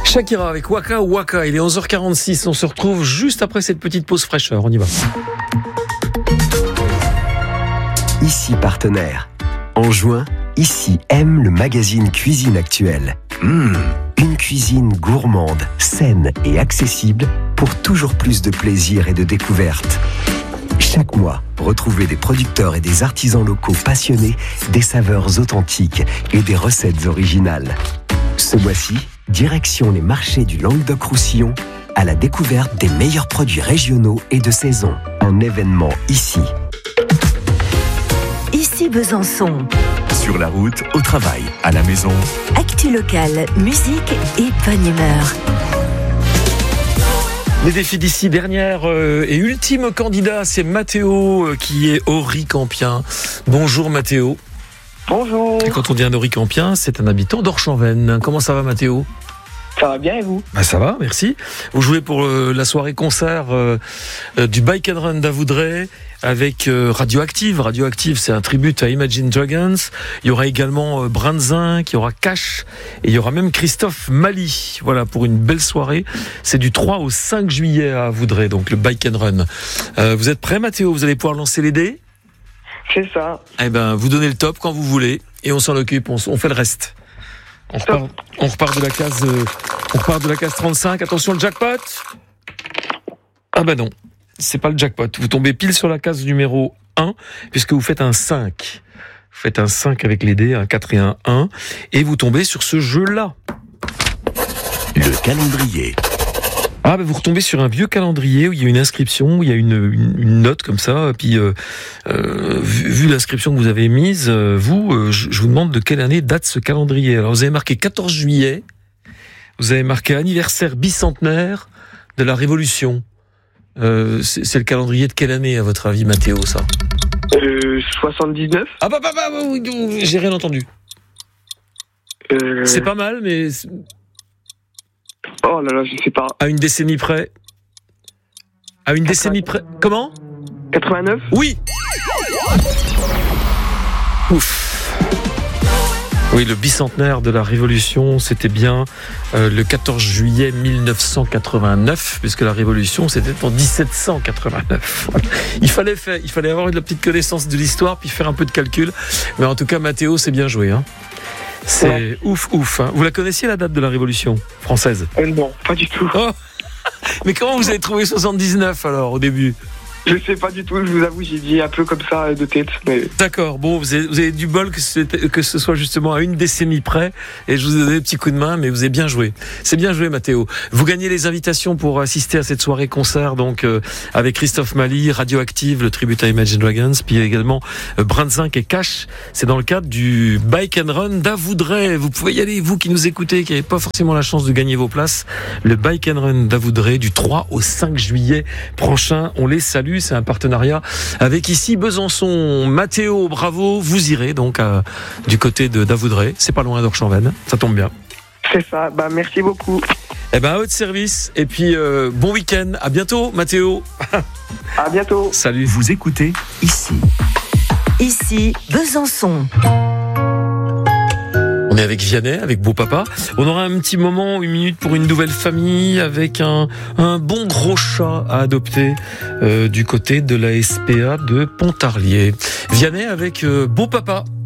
Shakira avec Waka Waka, il est 11h46, on se retrouve juste après cette petite pause fraîcheur, on y va. Ici Partenaire. En juin, Ici aime le magazine Cuisine Actuelle. Une cuisine gourmande, saine et accessible pour toujours plus de plaisir et de découverte. Chaque mois, retrouvez des producteurs et des artisans locaux passionnés des saveurs authentiques et des recettes originales. Ce mois-ci, direction les marchés du Languedoc-Roussillon à la découverte des meilleurs produits régionaux et de saison. Un événement ici. Ici Besançon. Sur la route, au travail, à la maison. Actu locale, musique et bonne humeur. Les défis d'ici, dernière et ultime candidat, c'est Mathéo qui est Auricampien. Bonjour Mathéo. Bonjour. Et quand on dit un Auricampien, c'est un habitant d'Orchamvennes. Comment ça va Mathéo ? Ça va bien et vous ? Ça va, merci. Vous jouez pour la soirée concert du Bike and Run d'Avoudrey avec Radioactive. Radioactive, c'est un tribut à Imagine Dragons. Il y aura également Brandzinck, il y aura Cash et il y aura même Christophe Mali. Voilà, pour une belle soirée. C'est du 3 au 5 juillet à Avoudrey, donc le Bike and Run. Vous êtes prêt Mathéo ? Vous allez pouvoir lancer les dés ? C'est ça. Eh ben, vous donnez le top quand vous voulez et on s'en occupe, on fait le reste. On repart de la case 35. Attention, le jackpot. Ah bah non, c'est pas le jackpot. Vous tombez pile sur la case numéro 1 puisque vous faites un 5. Vous faites un 5 avec les dés, un 4 et un 1 et vous tombez sur ce jeu-là. Le calendrier. Ah bah vous retombez sur un vieux calendrier où il y a une inscription, où il y a une note comme ça, et puis vu l'inscription que vous avez mise, je vous demande de quelle année date ce calendrier. Alors vous avez marqué 14 juillet, vous avez marqué anniversaire bicentenaire de la Révolution. C'est le calendrier de quelle année à votre avis Mathéo ça ? 79. Ah bah j'ai rien entendu. C'est pas mal mais... Oh là là, je sais pas. À une décennie près. À une décennie près. Comment ? 89 ? Oui. Ouf. Oui, le bicentenaire de la Révolution, c'était bien le 14 juillet 1989, puisque la Révolution, c'était en 1789. Il fallait avoir une petite connaissance de l'histoire, puis faire un peu de calcul. Mais en tout cas, Mathéo, c'est bien joué, hein. C'est ouf. Hein. Vous la connaissiez la date de la Révolution française ? Non, pas du tout. Oh. Mais comment vous avez trouvé 79 alors au début ? Je sais pas du tout, je vous avoue, j'ai dit un peu comme ça de tête. Mais... D'accord, bon, vous avez du bol que ce soit justement à une décennie près, et je vous ai donné un petit coup de main, mais vous avez bien joué. C'est bien joué, Mathéo. Vous gagnez les invitations pour assister à cette soirée concert, donc avec Christophe Mali, Radioactive, le tribut à Imagine Dragons, puis également Brandzinck et Cash. C'est dans le cadre du Bike and Run d'Avoudrey. Vous pouvez y aller, vous qui nous écoutez, qui n'avez pas forcément la chance de gagner vos places. Le Bike and Run d'Avoudrey du 3 au 5 juillet prochain. On les salue. C'est un partenariat avec ici Besançon. Mathéo, bravo, vous irez donc du côté d'Avoudrey. C'est pas loin d'Orchamvennes, ça tombe bien. C'est ça, merci beaucoup. À votre service et puis bon week-end. À bientôt, Mathéo. À bientôt. Salut. Vous écoutez Ici Besançon. On est avec Vianney, avec Beau Papa. On aura un petit moment, 1 minute pour une nouvelle famille avec un bon gros chat à adopter du côté de la SPA de Pontarlier. Vianney avec Beau Papa.